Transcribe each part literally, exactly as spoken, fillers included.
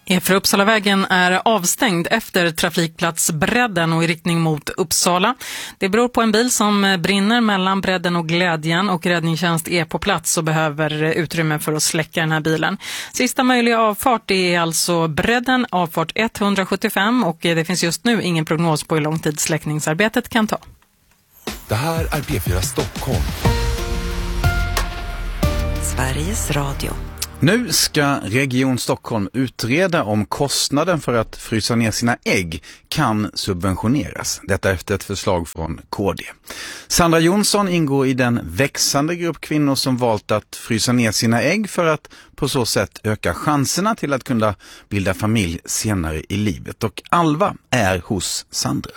För Uppsalavägen är avstängd efter trafikplatsbredden och i riktning mot Uppsala. Det beror på en bil som brinner mellan bredden och Glädjen, och räddningstjänst är på plats och behöver utrymme för att släcka den här bilen. Sista möjliga avfart är alltså bredden, avfart etthundrasjuttiofem, och det finns just nu ingen prognos på hur lång tid släckningsarbetet kan ta. Det här är P fyra Stockholm. Sveriges Radio. Nu ska Region Stockholm utreda om kostnaden för att frysa ner sina ägg kan subventioneras. Detta efter ett förslag från K D. Sandra Jonsson ingår i den växande grupp kvinnor som valt att frysa ner sina ägg för att på så sätt öka chanserna till att kunna bilda familj senare i livet. Och Alva är hos Sandra.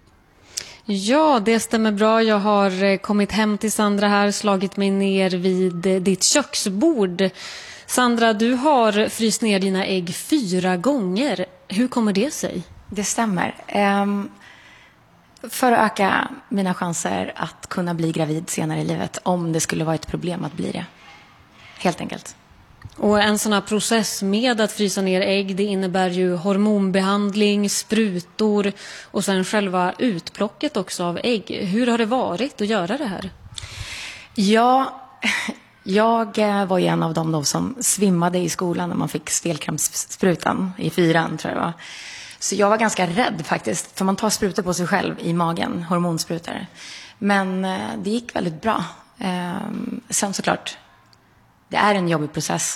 Ja, det stämmer bra. Jag har kommit hem till Sandra här, slagit mig ner vid ditt köksbord. Sandra, du har fryst ner dina ägg fyra gånger. Hur kommer det sig? Det stämmer. Um, för att öka mina chanser att kunna bli gravid senare i livet, om det skulle vara ett problem att bli det. Helt enkelt. Och en sån här process med att frysa ner ägg, det innebär ju hormonbehandling, sprutor och sen själva utplocket också av ägg. Hur har det varit att göra det här? Ja... Jag var ju en av dem då som svimmade i skolan när man fick stelkrampssprutan i fyran, tror jag det var. Så jag var ganska rädd faktiskt, för man tar sprutor på sig själv i magen, hormonsprutor. Men det gick väldigt bra. Sen såklart, det är en jobbig process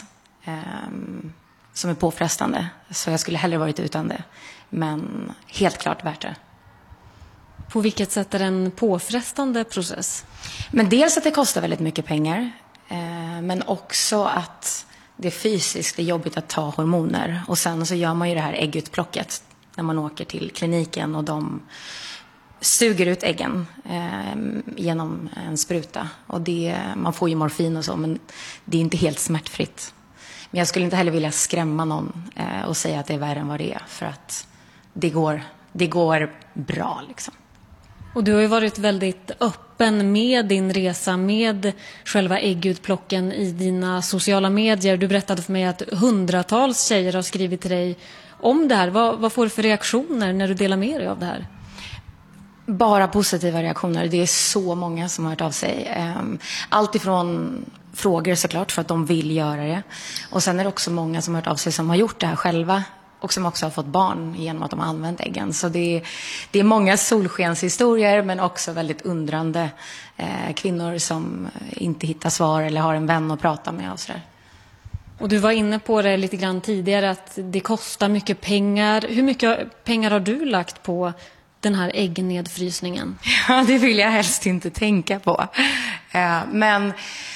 som är påfrestande. Så jag skulle hellre varit utan det. Men helt klart värt det. På vilket sätt är det en påfrestande process? Men dels att det kostar väldigt mycket pengar. Men också att det fysiskt är jobbigt att ta hormoner. Och sen så gör man ju det här äggutplocket när man åker till kliniken och de suger ut äggen eh, genom en spruta. Och det, man får ju morfin och så, men det är inte helt smärtfritt. Men jag skulle inte heller vilja skrämma någon eh, och säga att det är värre än vad det är. För att det går, det går bra liksom. Och du har ju varit väldigt öppen med din resa med själva äggutplocken i dina sociala medier. Du berättade för mig att hundratals tjejer har skrivit till dig om det här. Vad, vad får du för reaktioner när du delar med dig av det här? Bara positiva reaktioner. Det är så många som har hört av sig. Allt ifrån frågor såklart för att de vill göra det. Och sen är det också många som har hört av sig som har gjort det här själva. Och som också har fått barn genom att de har använt äggen. Så det är, det är många solskenshistorier, men också väldigt undrande eh, kvinnor som inte hittar svar eller har en vän att prata med och sådär. Och du var inne på det lite grann tidigare att det kostar mycket pengar. Hur mycket pengar har du lagt på den här äggnedfrysningen? Ja, det vill jag helst inte tänka på. Eh, men...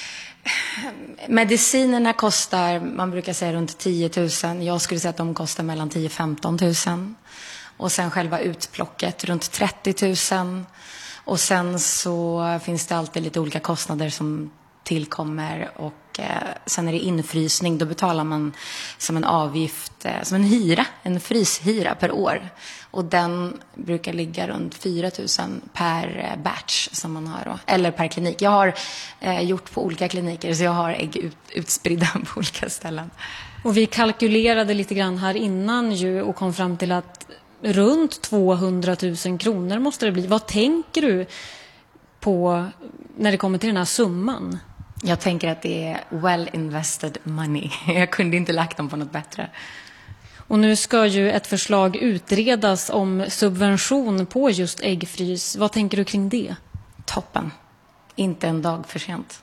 Medicinerna kostar, man brukar säga runt tio tusen. Jag skulle säga att de kostar mellan tio till femton tusen. Och sen själva utplocket runt trettio tusen. Och sen så finns det alltid lite olika kostnader som tillkommer. Och eh, sen är det infrysning, då betalar man som en avgift, eh, som en hyra, en fryshyra per år. Och den brukar ligga runt fyra tusen per batch som man har då. Eller per klinik. Jag har eh, gjort på olika kliniker, så jag har ägg ut, utspridda på olika ställen. Och vi kalkylerade lite grann här innan ju och kom fram till att runt tvåhundratusen kronor måste det bli. Vad tänker du på när det kommer till den här summan? Jag tänker att det är well invested money. Jag kunde inte lagt dem på något bättre. Och nu ska ju ett förslag utredas om subvention på just äggfrys. Vad tänker du kring det? Toppen. Inte en dag för sent.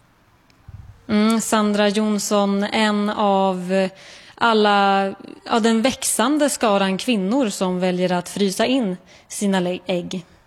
Mm, Sandra Jonsson, en av alla, ja, den växande skaran kvinnor som väljer att frysa in sina ägg.